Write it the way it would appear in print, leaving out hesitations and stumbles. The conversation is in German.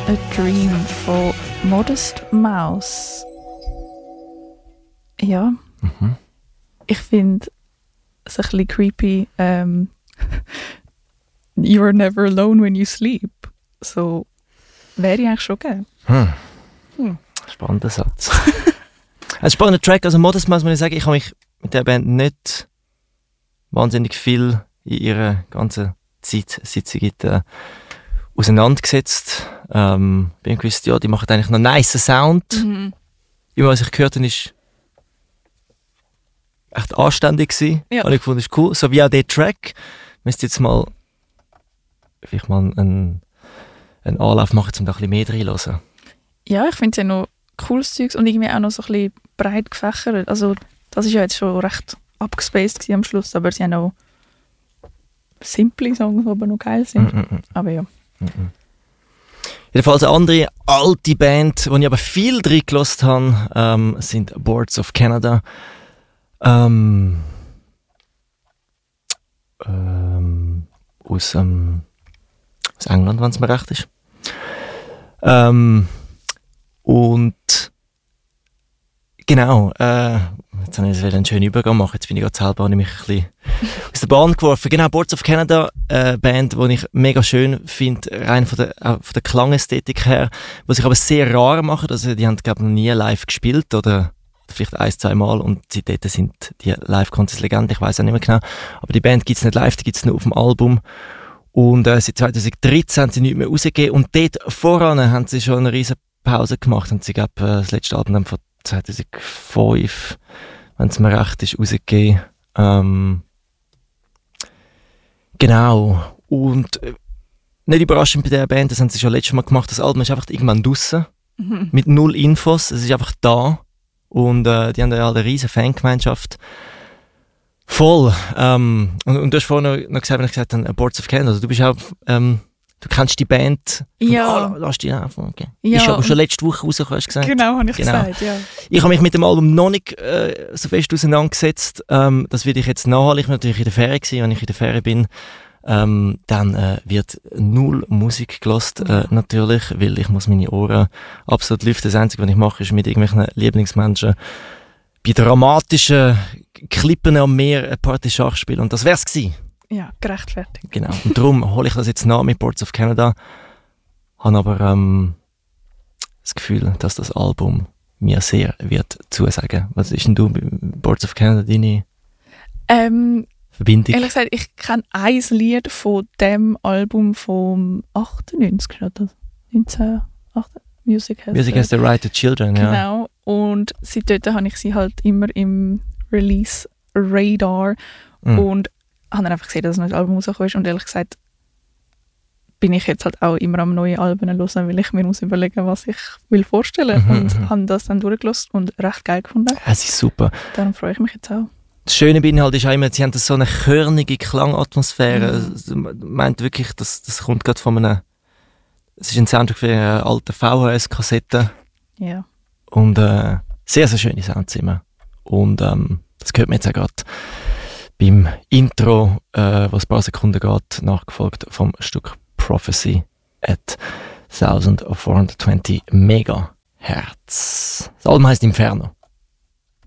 a Dream von Modest Mouse. Ja. Ich finde es ein bisschen creepy. You are never alone when you sleep. So wäre ich eigentlich schon gegeben. Spannender Satz. Ein spannender Track. Also Modest Mouse, muss ich sagen, ich habe mich mit der Band nicht wahnsinnig viel in ihrer ganzen Zeit, seit sie gibt, auseinandergesetzt. Bin gewusst, ja, die machen eigentlich noch einen nice Sound. Immer was ich gehört habe, ist echt anständig gewesen. Ja. Und ich fand, das ist cool. So wie auch der Track. Müsst jetzt mal vielleicht mal einen Anlauf machen, um da ein bisschen mehr reinzuhören. Ja, ich finde es ja noch cooles Zeugs und irgendwie auch noch so ein bisschen breit gefächert. Also das ist ja jetzt schon recht abgespaced am Schluss, aber sie haben auch simple Songs, die aber noch geil sind. Aber ja. Jedenfalls eine andere alte Band, die ich aber viel drin gelassen habe, sind Boards of Canada. Aus England, wenn es mir recht ist. Und genau, jetzt habe ich einen schönen Übergang machen. Jetzt bin ich gerade selber mich ein bisschen aus der Bahn geworfen. Genau, Boards of Canada, Band, die ich mega schön finde, rein von der Klangästhetik her, was sich aber sehr rar machen. Also die haben, glaube ich, noch nie live gespielt oder vielleicht 1-2 Mal und seitdem sind die Live-Concerts Legende, ich weiß auch nicht mehr genau. Aber die Band gibt es nicht live, die gibt es nur auf dem Album. Und seit 2013 haben sie nichts mehr rausgegeben und dort voran haben sie schon eine riesen Pause gemacht und sie glaube das letzte Album dann von 2005, wenn es mir recht ist, rausgegeben. Genau. Und nicht überraschend bei dieser Band, das haben sie schon letztes Mal gemacht, das Album ist einfach irgendwann draussen, mit 0 Infos, es ist einfach da und die haben ja eine riesen Fangemeinschaft. Voll. Und du hast vorhin noch gesagt, wenn ich gesagt habe, Boards of Canada, also du bist auch, du kennst die Band. Ja. Lass dich einfach, okay. Ja, ist aber schon letzte Woche rausgekommen, hast du gesagt. Genau, habe ich gesagt, ja. Ich habe mich mit dem Album noch nicht so fest auseinandergesetzt. Das werde ich jetzt nachholen. Ich war natürlich in der Ferien gewesen. Wenn ich in der Ferien bin, dann wird 0 Musik gehört, natürlich, weil ich muss meine Ohren absolut lüften. Das Einzige, was ich mache, ist mit irgendwelchen Lieblingsmenschen bei dramatischen Klippen am Meer eine Party Schach spielen. Und das wär's gewesen. Ja, gerechtfertigt. Genau. Und darum hole ich das jetzt nach mit Boards of Canada. Habe aber das Gefühl, dass das Album mir sehr wird zusagen. Was ist denn du bei Boards of Canada, deine Verbindung? Ehrlich gesagt, ich kenne ein Lied von dem Album vom 98, oder das? 1998. Music has the Right to Children, ja. Genau. Und seitdem habe ich sie halt immer im Release-Radar und habe dann einfach gesehen, dass ein neues Album rausgekommen ist. Und ehrlich gesagt bin ich jetzt halt auch immer am neuen Alben hören, weil ich mir muss überlegen, was ich will vorstellen. Und habe das dann durchgelassen und recht geil gefunden. Es ist super. Darum freue ich mich jetzt auch. Das Schöne bei ihnen halt ist auch immer, sie haben so eine körnige Klangatmosphäre. Also, meint wirklich, das kommt gerade von einem. Es ist ein Soundtrack für eine alte VHS-Kassette. Ja. Und sehr, sehr schöne Soundzimmer. Und das hört man jetzt auch gerade beim Intro, was ein paar Sekunden geht, nachgefolgt vom Stück Prophecy at 1420 Megahertz. Das Album heisst Inferno.